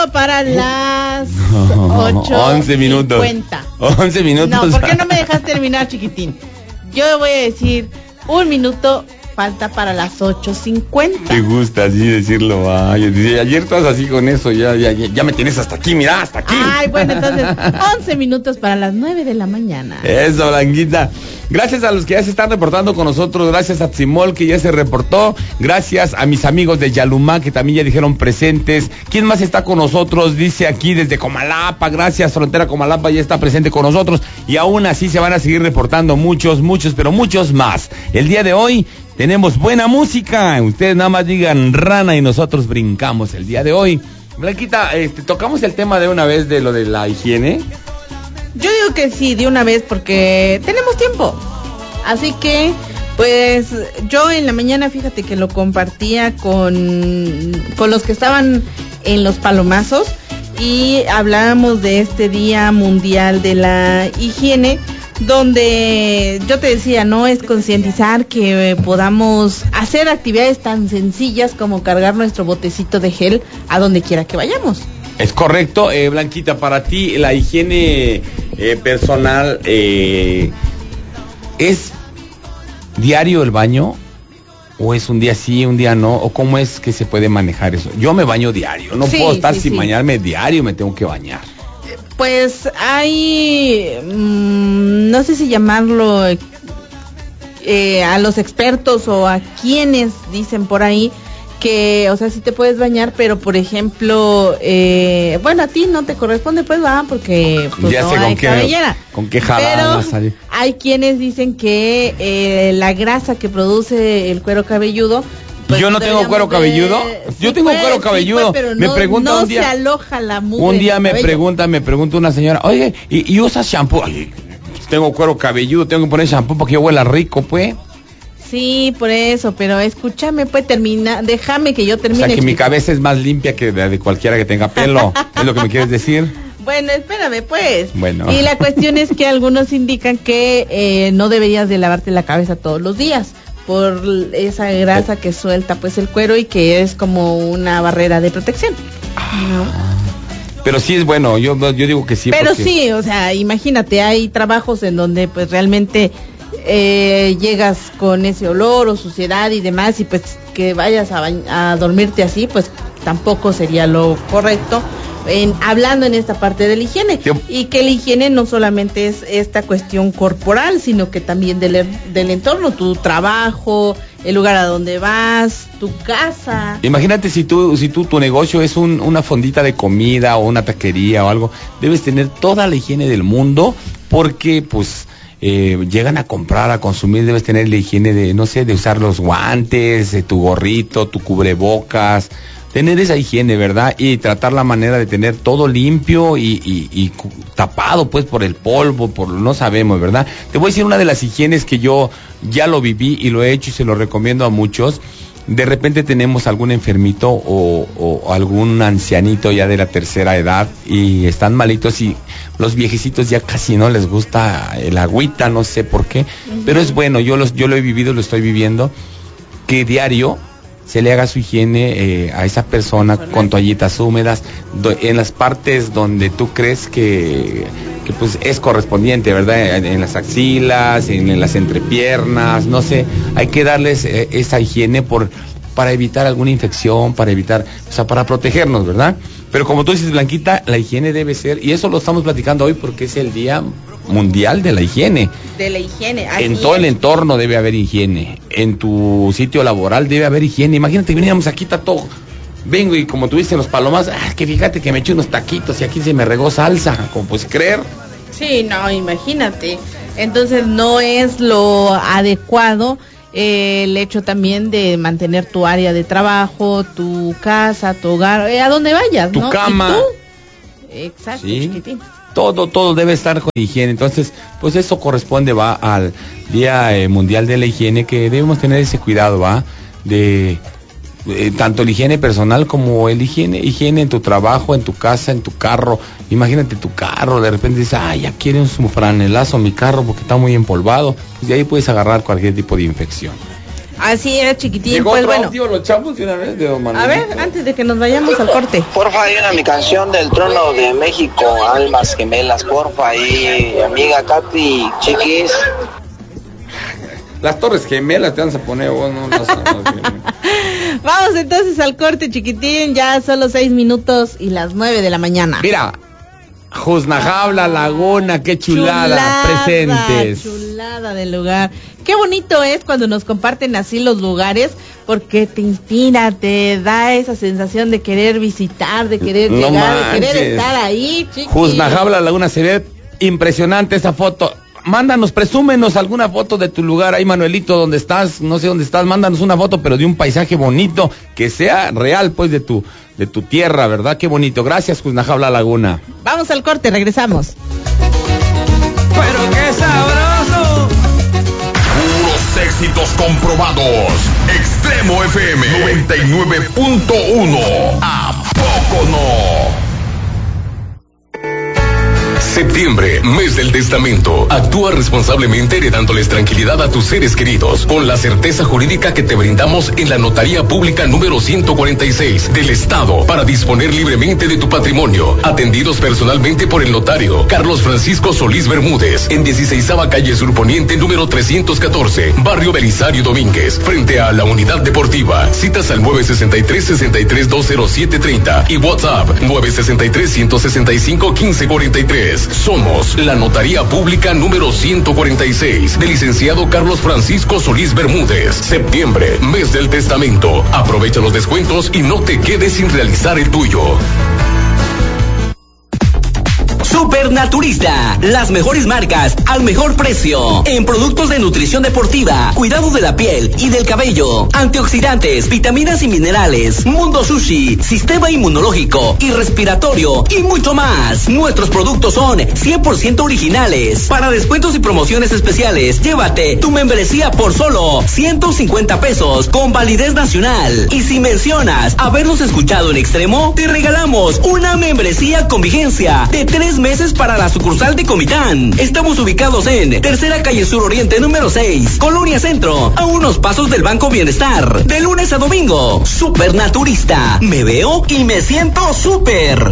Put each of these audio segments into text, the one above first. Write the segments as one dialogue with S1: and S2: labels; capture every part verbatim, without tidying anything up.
S1: Para las
S2: ocho once minutos. once minutos.
S1: No, ¿por qué no me dejas terminar, chiquitín? Yo voy a decir un minuto. Falta para las ocho cincuenta.
S2: Te gusta así decirlo. Ay, ayer estás así con eso, ya, ya, ya me tienes hasta aquí, mira, hasta aquí.
S1: Ay, bueno, entonces once minutos para las nueve de la mañana.
S2: Eso, Blanquita. Gracias a los que ya se están reportando con nosotros, gracias a Tzimol que ya se reportó, gracias a mis amigos de Yalumá que también ya dijeron presentes. ¿Quién más está con nosotros? Dice aquí desde Comalapa, gracias, Frontera Comalapa ya está presente con nosotros y aún así se van a seguir reportando muchos, muchos, pero muchos más. El día de hoy tenemos buena música, ustedes nada más digan rana y nosotros brincamos el día de hoy. Blanquita, este, tocamos el tema de una vez de lo de la higiene.
S1: Yo digo que sí, de una vez, porque tenemos tiempo. Así que, pues, yo en la mañana, fíjate que lo compartía con, con los que estaban en los palomazos y hablábamos de este Día Mundial de la Higiene, donde yo te decía, no es concientizar que podamos hacer actividades tan sencillas como cargar nuestro botecito de gel a donde quiera que vayamos.
S2: Es correcto, eh, Blanquita, para ti la higiene eh, personal eh, ¿es diario el baño? ¿O es un día sí, un día no? ¿O cómo es que se puede manejar eso? Yo me baño diario, no sí, puedo estar sí, sin sí. bañarme diario, me tengo que bañar.
S1: Pues hay, mmm, no sé si llamarlo eh, a los expertos o a quienes dicen por ahí que, o sea, sí te puedes bañar, pero por ejemplo, eh, bueno, a ti no te corresponde, pues va, porque pues,
S2: ya
S1: no
S2: sé
S1: hay
S2: con qué,
S1: cabellera.
S2: Con qué jalada a salir.
S1: Hay quienes dicen que eh, la grasa que produce el cuero cabelludo.
S2: Pues yo no tengo cuero de... cabelludo. Yo sí tengo puede, cuero cabelludo.
S1: Sí, pero
S2: me
S1: no,
S2: pregunta
S1: no
S2: un día.
S1: se aloja la mugre.
S2: Un día me cabello. pregunta, me pregunta una señora, oye, ¿y, y usas shampoo? Ay, tengo cuero cabelludo, tengo que poner shampoo para que yo huela rico, pues.
S1: Sí, por eso, pero escúchame, pues termina, déjame que yo termine.
S2: O sea, que
S1: chico.
S2: mi cabeza es más limpia que la de cualquiera que tenga pelo, ¿es lo que me quieres decir?
S1: Bueno, espérame, pues.
S2: Bueno.
S1: Y la cuestión es que algunos indican que eh, no deberías de lavarte la cabeza todos los días por esa grasa que suelta pues el cuero y que es como una barrera de protección. ¿No?
S2: Pero sí es bueno, yo, yo digo que sí.
S1: Pero
S2: porque... sí,
S1: o sea, imagínate, hay trabajos en donde pues realmente eh, llegas con ese olor o suciedad y demás y pues que vayas a, a dormirte así, pues tampoco sería lo correcto. En, hablando en esta parte de la higiene sí. Y que la higiene no solamente es esta cuestión corporal, sino que también del, del entorno, tu trabajo, el lugar a donde vas, tu casa.
S2: Imagínate si tú, si tú tu negocio es un, una fondita de comida o una taquería o algo, debes tener toda la higiene del mundo porque pues eh, llegan a comprar, a consumir, debes tener la higiene de, no sé, de usar los guantes, de tu gorrito, tu cubrebocas. Tener esa higiene, ¿verdad? Y tratar la manera de tener todo limpio y, y, y tapado, pues, por el polvo, por no sabemos, ¿verdad? Te voy a decir una de las higienes que yo ya lo viví y lo he hecho y se lo recomiendo a muchos. De repente tenemos algún enfermito o, o algún ancianito ya de la tercera edad y están malitos y los viejecitos ya casi no les gusta el agüita, no sé por qué, uh-huh. Pero es bueno, yo, los, yo lo he vivido, lo estoy viviendo, que diario se le haga su higiene eh, a esa persona con toallitas húmedas do, en las partes donde tú crees que, que pues es correspondiente, ¿verdad? En, en las axilas, en, en las entrepiernas, no sé, hay que darles eh, esa higiene por para evitar alguna infección, para evitar, o sea, para protegernos, ¿verdad? Pero como tú dices, Blanquita, la higiene debe ser, y eso lo estamos platicando hoy porque es el Día Mundial de la Higiene.
S1: De la higiene.
S2: En todo el entorno debe haber higiene. En tu sitio laboral debe haber higiene. Imagínate, veníamos aquí, está todo. Vengo y como tú dices, los palomas, ah, que fíjate que me eché unos taquitos y aquí se me regó salsa, como puedes creer.
S1: Sí, no, imagínate. Entonces no es lo adecuado eh, el hecho también de mantener tu área de trabajo, tu casa, tu hogar, eh, a donde vayas,
S2: tu
S1: ¿no?
S2: cama.
S1: Exacto,
S2: ¿sí?
S1: Chiquitín.
S2: Todo, todo debe estar con higiene. Entonces, pues eso corresponde, va, al Día eh, Mundial de la Higiene, que debemos tener ese cuidado, va, de eh, tanto la higiene personal como el higiene, higiene en tu trabajo, en tu casa, en tu carro. Imagínate tu carro, de repente dices, ah, ya quiere un franelazo mi carro porque está muy empolvado. Pues de ahí puedes agarrar cualquier tipo de infección.
S1: Así es, chiquitín.
S2: Llegó
S1: Pues
S2: otro
S1: bueno.
S2: audio, lo echamos de una vez de don
S1: A ver, antes de que nos vayamos al corte.
S3: Porfa, hay una mi canción del Trono de México, Almas Gemelas, porfa, y amiga Katy, chiquis.
S2: Las Torres Gemelas te vas a poner vos, no las
S1: Vamos entonces al corte, chiquitín. Ya solo seis minutos y las nueve de la mañana.
S2: Mira, Josnajabla, Laguna, qué chulada,
S1: chulada,
S2: presentes.
S1: Chulada del lugar. Qué bonito es cuando nos comparten así los lugares, porque te inspira, te da esa sensación de querer visitar, de querer
S2: No
S1: llegar,
S2: manches.
S1: de querer estar ahí, chiqui.
S2: Josnajabla, Laguna, se ve impresionante esa foto. Mándanos, presúmenos alguna foto de tu lugar ahí, Manuelito, donde estás, no sé dónde estás, mándanos una foto, pero de un paisaje bonito, que sea real, pues, de tu, de tu tierra, ¿verdad? Qué bonito. Gracias, Josnajabla, Laguna.
S1: Vamos al corte, regresamos.
S4: Pero qué sabroso.
S5: Puros éxitos comprobados. Extremo F M noventa y nueve punto uno. ¿A poco no? Septiembre, mes del testamento. Actúa responsablemente heredándoles tranquilidad a tus seres queridos, con la certeza jurídica que te brindamos en la Notaría Pública número ciento cuarenta y seis del Estado, para disponer libremente de tu patrimonio. Atendidos personalmente por el notario Carlos Francisco Solís Bermúdez, en dieciseisava calle Sur Poniente, número trescientos catorce, barrio Belisario Domínguez, frente a la Unidad Deportiva. Citas al nueve sesenta y tres, sesenta y tres, dos cero siete treinta y WhatsApp nueve sesenta y tres, ciento sesenta y cinco, quince cuarenta y tres. Somos la Notaría Pública número ciento cuarenta y seis del licenciado Carlos Francisco Solís Bermúdez. Septiembre, mes del testamento. Aprovecha los descuentos y no te quedes sin realizar el tuyo.
S6: Supernaturista, las mejores marcas al mejor precio en productos de nutrición deportiva, cuidado de la piel y del cabello, antioxidantes, vitaminas y minerales, Mundo Sushi, sistema inmunológico y respiratorio y mucho más. Nuestros productos son cien por ciento originales. Para descuentos y promociones especiales, llévate tu membresía por solo ciento cincuenta pesos con validez nacional. Y si mencionas habernos escuchado en Extremo, te regalamos una membresía con vigencia de tres meses para la sucursal de Comitán. Estamos ubicados en Tercera Calle Sur Oriente número seis, Colonia Centro, a unos pasos del Banco Bienestar. De lunes a domingo, Supernaturista. Me veo y me siento súper.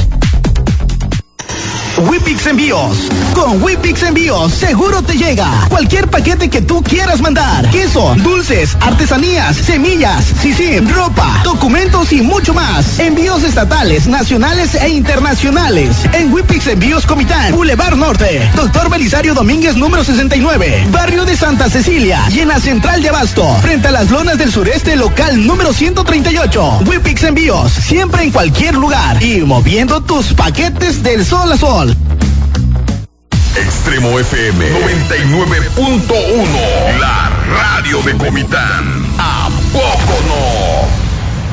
S7: Wipix Envíos. Con Wipix Envíos seguro te llega cualquier paquete que tú quieras mandar. Queso, dulces, artesanías, semillas, sisí, ropa, documentos y mucho más. Envíos estatales, nacionales e internacionales. En Wipix Envíos Comitán, Boulevard Norte, Doctor Belisario Domínguez número sesenta y nueve, Barrio de Santa Cecilia, y en la Central de Abasto, frente a las lonas del sureste, local número ciento treinta y ocho. Wipix Envíos, siempre en cualquier lugar y moviendo tus paquetes del sol a sol.
S5: Extremo F M noventa y nueve punto uno, la radio de Comitán. ¿A poco no?